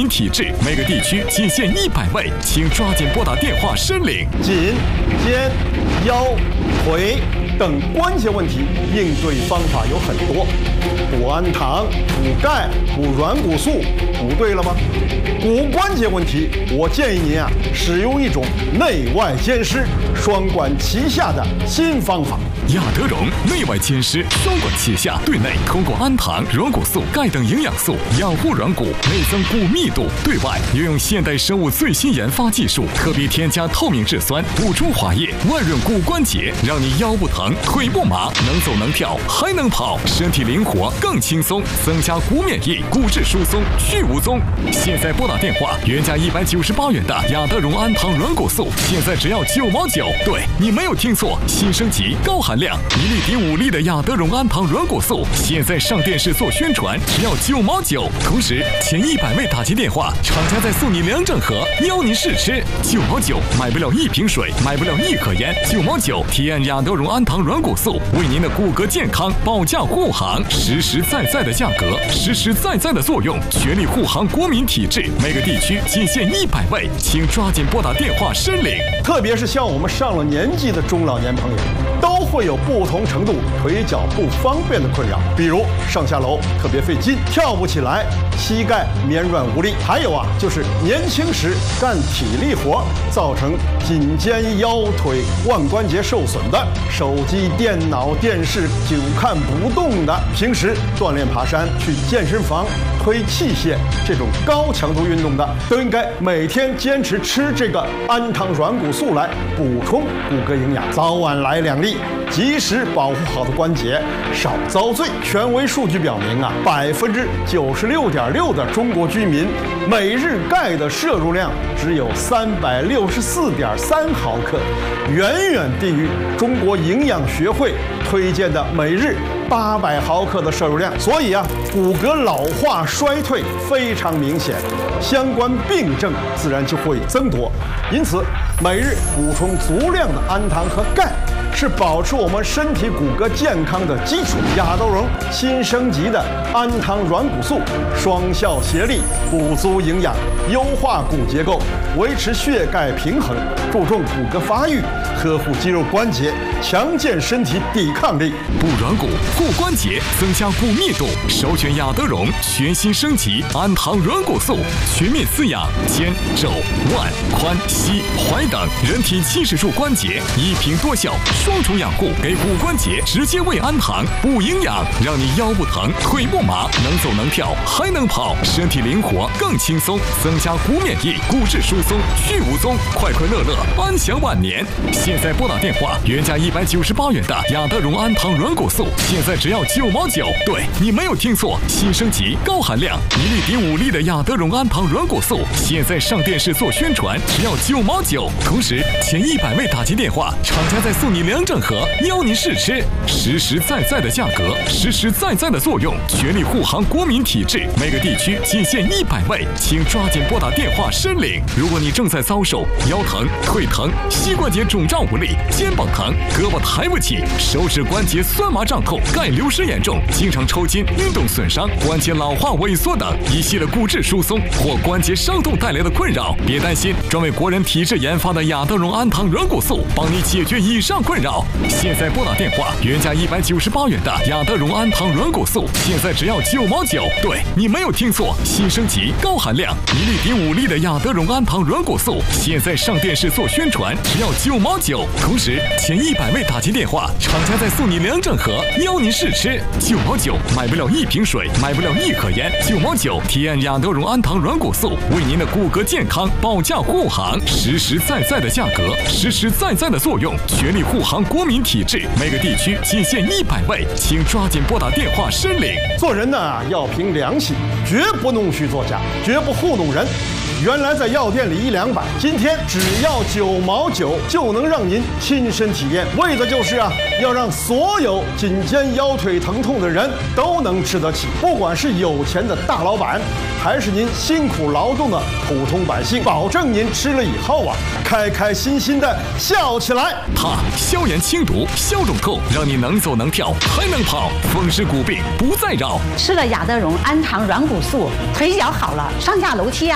民体质，每个地区仅限100位，请抓紧拨打电话申领。 颈、肩、腰、腿等关节问题，应对方法有很多。补氨糖、补钙、补软骨素，补对了吗？骨关节问题，我建议您使用一种内外兼施、双管齐下的新方法。 亚德荣内外兼施，双管齐下，对内通过氨糖、软骨素、钙等营养素养护软骨，内增骨密度；对外又用现代生物最新研发技术，特别添加透明质酸，补充滑液，万润骨关节，让你腰不疼、腿不麻，能走能跳，还能跑，身体灵活更轻松，增加骨免疫，骨质疏松去无踪。现在拨打电话，原价198元的亚德荣氨糖软骨素，现在只要9毛9。对，你没有听错，新升级高含量1粒抵5粒的亚德荣氨糖软骨素，现在上电视做宣传，只要9毛9。同时前100位打进电话，厂家再送你2整盒，邀您试吃。9毛9，买不了1瓶水，买不了1盒烟。9毛9，体验亚德荣氨糖软骨素，为您的骨骼健康保驾护航，实实在在的价格，实实在在的作用，全力护航国民体质，每个地区仅限100位，请抓紧拨打电话申领。 特别是像我们上了年纪的中老年朋友，都会有不同程度腿脚不方便的困扰，比如上下楼特别费劲，跳不起来，膝盖绵软无力，还有就是年轻时干体力活造成颈肩腰腿腕关节受损的，手机电脑电视久看不动的，平时锻炼爬山去健身房推器械这种高强度运动的，都应该每天坚持吃这个氨糖软骨素来补充骨骼营养，早晚来2粒，及时保护好的关节，少遭罪。权威数据表明96.6%的中国居民每日钙的摄入量只有364.3毫克，远远低于中国营养学会推荐的每日800毫克的摄入量。所以骨骼老化衰退非常明显，相关病症自然就会增多。因此，每日补充足量的氨糖和钙，是保持我们身体骨骼健康的基础。亚德荣新升级的氨糖软骨素，双效协力，补足营养，优化骨结构，维持血钙平衡，注重骨骼发育，呵护肌肉关节，强健身体抵抗力。 补软骨、护关节，增加骨密度，首选亚德荣全新升级氨糖软骨素，全面滋养肩、肘、腕、髋、膝、踝等人体70处关节，一瓶多效，双重养护，给骨关节直接喂氨糖，补营养，让你腰不疼、腿不麻，能走能跳，还能跑，身体灵活更轻松，增加骨免疫，骨质疏松去无踪，快快乐乐安享晚年。现在拨打电话，原价198元的亚德荣氨糖软骨素，现在只要9毛9。对，你没有听错，新升级高含量1粒抵5粒的亚德荣氨糖软骨素，现在上电视做宣传，只要9毛9。同时前100位打进电话，厂家再送你2整盒，邀您试吃，实实在在的价格，实实在在的作用，全力护航国民体质，每个地区仅限100位，请抓紧拨打电话申领。如果你正在遭受腰疼、腿疼、膝关节肿胀无力、肩膀疼、胳膊抬不起、手指关节酸麻胀痛、钙流失严重、经常抽筋、运动损伤、关节老化萎缩等一系列骨质疏松或关节伤痛带来的困扰，别担心，专为国人体质研发的亚德荣氨糖软骨素帮你解决以上困扰。现在拨打电话，原价198元的亚德荣氨糖软骨素，现在只要9毛9。对，你没有听错，新升级高含量1粒抵5粒的亚德荣氨糖软骨素，现在上电视做宣传，只要9毛9。同时前100位打进电话，厂家再送你2整盒，邀您试吃。9毛9，买不了1瓶水，买不了1盒烟。9毛9，体验亚德荣氨糖软骨素，为您的骨骼健康保驾护航，实实在在的价格，实实在在的作用，全力护航国民体质，每个地区仅限100位，请抓紧拨打电话申领。 做人要凭良心，绝不弄虚作假，绝不糊弄人。原来在药店里100-200，今天只要9毛9就能让您亲身体验，为的就是要让所有颈肩腰腿疼痛的人都能吃得起，不管是有钱的大老板，还是您辛苦劳动的普通百姓，保证您吃了以后开开心心的笑起来。 它消炎清毒、消肿痛，让你能走能跳，还能跑，风湿骨病不再扰。 吃了亚德荣氨糖软骨素，腿脚好了，上下楼梯